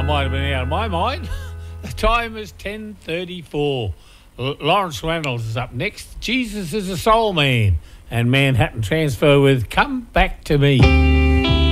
might have been out of my mind. The time is 10:34. Lawrence Reynolds is up next. Jesus is a Soul Man. And Manhattan Transfer with Come Back to Me.